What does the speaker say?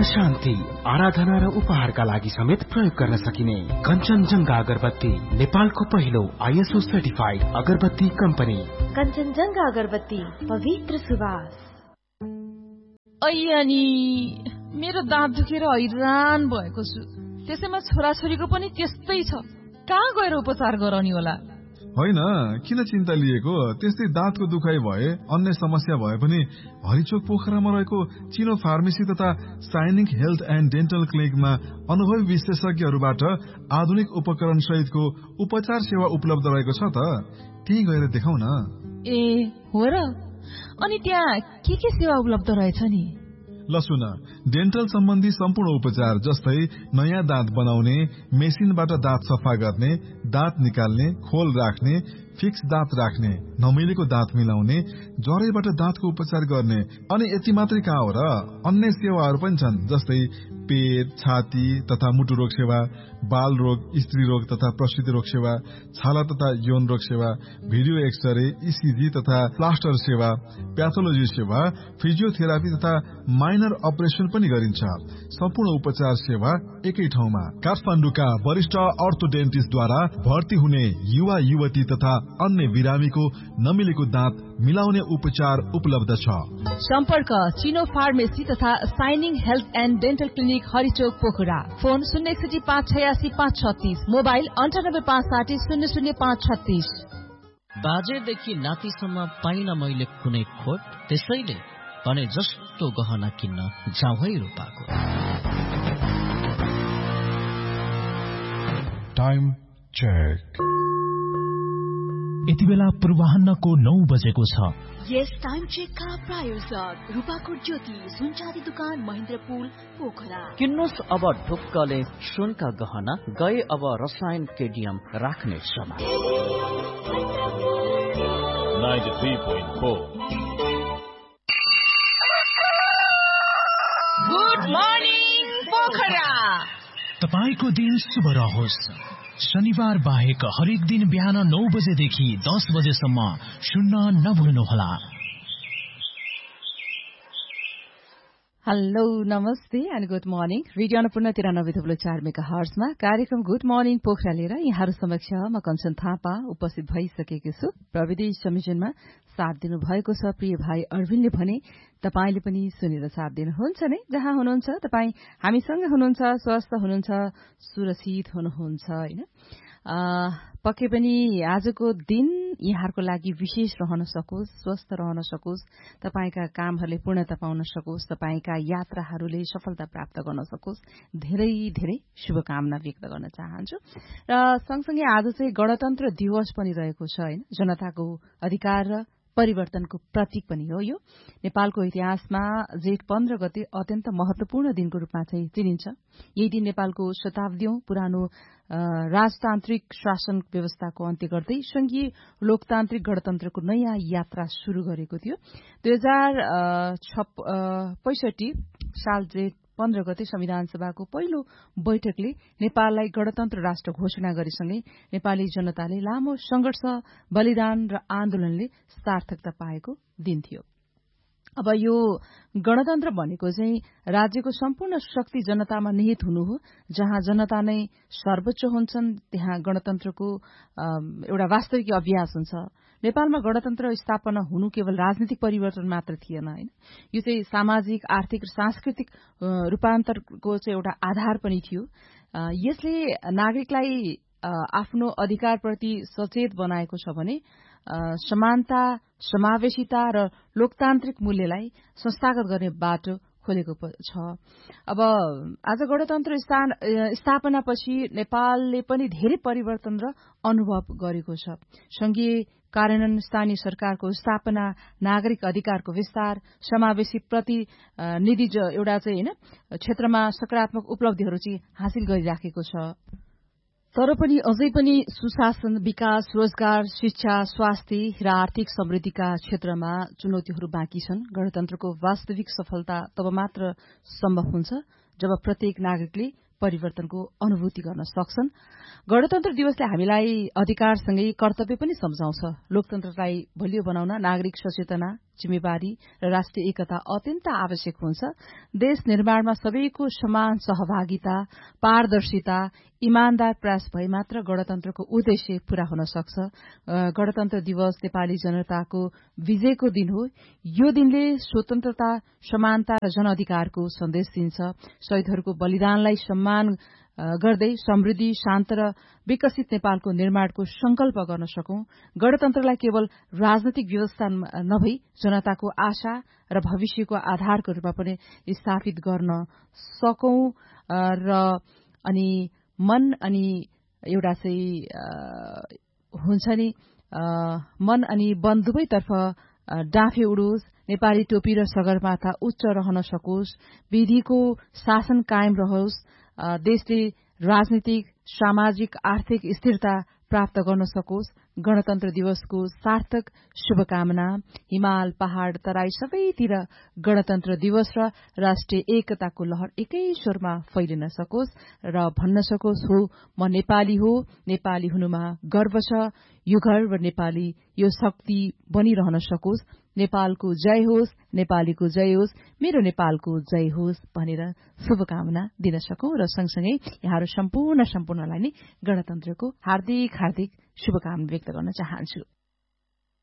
शान्ति, आराधना र उपहारका लागि समेत प्रयोग गर्न सकिने कञ्चनजंघा अगरबत्ती, नेपालको पहिलो ISO सर्टिफाइड अगरबत्ती कम्पनी। कञ्चनजंघा अगरबत्ती, पवित्र सुवास। अनि मेरो दाँत दुखेर हैरान भएको छु। त्यसैमा छोराछोरीको पनि त्यस्तै छ। कहाँ गएर उपचार गराउने होला? होइन, किन चिन्ता लिएको? त्यस्तै दाँतको दुखाइ भए, अन्य समस्या भए पनि हरिचोक पोखरामा रहेको चिनो फार्मेसी तथा साइनिङ हेल्थ एन्ड डेन्टल क्लिनिकमा अनुभवी विशेषज्ञहरूबाट आधुनिक उपकरण सहितको उपचार सेवा उपलब्ध रहेको छ त। त्यही गएर देखाउ न। ए हो र? अनि त्यहाँ के सेवा उपलब्ध रहेछ नि? ल सुन, डेन्टल सम्बन्धी सम्पूर्ण उपचार जस्तै नयाँ दाँत बनाउने, मेसिनबाट दाँत सफा गर्ने, दाँत निकाल्ने, खोल राख्ने, फिक्स दाँत राख्ने, नमिलेको दाँत मिलाउने, जरैबाट दाँतको उपचार गर्ने। अनि यति मात्रै कहाँ हो र, अन्य सेवाहरू पनि छन् जस्तै पेट, छाती तथा मुटु रोग सेवा, बाल रोग, स्त्री रोग तथा प्रसूति रोग सेवा, छाला तथा यौन रोग सेवा, भिडियो एक्सरे, ECG तथा प्लास्टर सेवा, प्याथोलोजी सेवा, फिजियोथेरापी तथा माइनर अपरेसन पनि गरिन्छ। सम्पूर्ण उपचार सेवा एकै ठाउँमा। काठमाडौँका वरिष्ठ अर्थोडेन्टिस्टद्वारा भर्ती हुने युवा युवती तथा अन्य बिरामीको नमिलेको दाँत मिलाउने उपचार उपलब्ध छ। सम्पर्क चिनो फार्मेसी तथा shining health and dental clinic, हरिचोक, Pokhara. Phone 061586536, mobile 9856000536। बाजेदेखि नातिसम्म पाइन मैले कुनै खोट, त्यसैले भने जस्तो गहना किन्न जाउँ है रूपाको। Time check. यति बेला पूर्वाह्नको 9 बजेको छ। यस टाइम चेकका प्रायोजक रूपाकोट ज्योति सुन चाँदी दुकान, महेन्द्रपुल, पोखरा। किन्नुस् अब ढुक्कले सुनका गहना, गए अब रसायन केडियम राख्ने समय। 93.4 गुड मर्निङ पोखरा। तपाईको दिन शुभ रहोस्। शनिबार बाहेक हरेक दिन बिहान 9 बजेदेखि 10 बजेसम्म सुन्न नभुल्नुहोला। हेलो, नमस्ते and good morning. Radio Annapurna 93.4 मेगाहर्जमा कार्यक्रम गुड मर्निङ पोखरा लिएर यहाँहरू समक्ष म कञ्चन थापा उपस्थित भइसकेको छु। प्रविधि संयोजनमा साथ दिनु भएको छ प्रिय भाइ अरविन्दले भने तपाईले पनि सुनेर साथ दिनुहुन्छ नै। जहाँ हुनुहुन्छ तपाईँ हामीसँग हुनुहुन्छ, स्वस्थ हुनुहुन्छ, सुरक्षित हुनुहुन्छ हैन। पक्कै पनि आजको दिन यहाँहरूको लागि विशेष रहन सकोस्, स्वस्थ रहन सकोस्, तपाईका कामहरूले पूर्णता पाउन सकोस्, तपाईका यात्राहरूले सफलता प्राप्त गर्न सकोस्, धेरै धेरै शुभकामना व्यक्त गर्न चाहन्छु। र सँगसँगै आज चाहिँ गणतन्त्र दिवस पनि रहेको छ हैन। जनताको अधिकार र परिवर्तनको प्रतीक पनि हो यो। नेपालको इतिहासमा जेठ 15 गते अत्यन्त महत्वपूर्ण दिनको रूपमा चाहिँ चिनिन्छ। यही दिन नेपालको शताब्दीौं पुरानो राजतान्त्रिक शासन व्यवस्थाको अन्त्य गर्दै संघीय लोकतान्त्रिक गणतन्त्रको नयाँ यात्रा शुरू गरेको थियो। 2065 साल जेठ 15 गते संविधान सभाको पहिलो बैठकले नेपाललाई गणतन्त्र राष्ट्र घोषणा गरेसँगै नेपाली जनताले लामो संघर्ष, बलिदान र आन्दोलनले सार्थकता पाएको दिन थियो। अब यो गणतन्त्र भनेको चाहिँ राज्यको सम्पूर्ण शक्ति जनतामा निहित हुनु हो। जहाँ जनता नै सर्वोच्च हुन्छन् त्यहाँ गणतन्त्रको एउटा वास्तविक अभ्यास हुन्छ। नेपालमा गणतन्त्र स्थापना हुनु केवल राजनीतिक परिवर्तन मात्र थिएन हैन। यो चाहिँ सामाजिक, आर्थिक र सांस्कृतिक रूपान्तरको चाहिँ एउटा आधार पनि थियो। यसले नागरिकलाई आफ्नो अधिकारप्रति सचेत बनाएको छ भने समानता, समावेशिता र लोकतान्त्रिक मूल्यलाई संस्थागत गर्ने बाटो खोलेको छ। अब आज गणतन्त्र स्थापनापछि नेपालले पनि धेरै परिवर्तन र अनुभव गरेको छ। संघीय कार्यान्वयन, स्थानीय सरकारको स्थापना, नागरिक अधिकारको विस्तार, समावेशी प्रतिनिधि एउटा चाहिँ हैन क्षेत्रमा सकारात्मक उपलब्धिहरू चाहिँ हासिल गरिराखेको छ। तर पनि अझै पनि सुशासन, विकास, रोजगार, शिक्षा, स्वास्थ्य र आर्थिक समृद्धिका क्षेत्रमा चुनौतीहरू बाँकी छन्। गणतन्त्रको वास्तविक सफलता तब मात्र सम्भव हुन्छ जब प्रत्येक नागरिकले परिवर्तनको अनुभूति गर्न सक्छन्। गणतन्त्र दिवसले हामीलाई अधिकारसँगै कर्तव्य पनि सम्झाउँछ। लोकतन्त्रलाई बलियो बनाउन नागरिक सचेतना, जिम्मेवारी र राष्ट्रिय एकता अत्यन्त आवश्यक हुन्छ। देश निर्माणमा सबैको समान सहभागिता, पारदर्शिता, इमानदार प्रयास भए मात्र गणतन्त्रको उद्देश्य पूरा हुन सक्छ। गणतन्त्र दिवस नेपाली जनताको विजयको दिन हो। यो दिनले स्वतन्त्रता, समानता र जनअधिकारको सन्देश दिन्छ। शहीदहरूको बलिदानलाई सम्मान गर्दै समृद्धि, शान्त र विकसित नेपालको निर्माणको संकल्प गर्न सकौं। गणतन्त्रलाई केवल राजनैतिक व्यवस्था नभई जनताको आशा र भविष्यको आधारको रूपमा पनि स्थापित गर्न सकौं र अनि मन अनि एउटा चाहिँ हुन्छ नि मन अनि वन दुवैतर्फ डाँफे उडोस्, नेपाली टोपी र सगरमाथा उच्च रहन सकोस्, विधिको शासन कायम रहोस्, देशले राजनीतिक, सामाजिक, आर्थिक स्थिरता प्राप्त गर्न सकोस्। गणतन्त्र दिवसको सार्थक शुभकामना। हिमाल, पहाड़, तराई सबैतिर गणतन्त्र दिवस र राष्ट्रिय एकताको लहर एकै स्वरमा फैलिन सकोस् र भन्न सकोस् हो म नेपाली हो, नेपाली हुनुमा गर्व छ, यो गर्व नेपाली यो शक्ति बनिरहन सकोस्। नेपालको जय होस्, नेपालीको जय होस्, मेरो नेपालको जय होस् भनेर शुभकामना दिन सकौं र सँगसँगै यहाँहरू सम्पूर्णलाई नै गणतन्त्रको हार्दिक शुभकामना व्यक्त गर्न चाहन्छु।